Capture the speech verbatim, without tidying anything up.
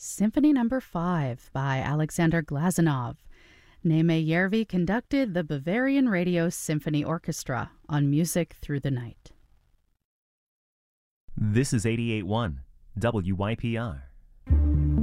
Symphony Number five by Alexander Glazunov. Neme Järvi conducted the Bavarian Radio Symphony Orchestra on Music Through the Night. This is eighty-eight point one W Y P R.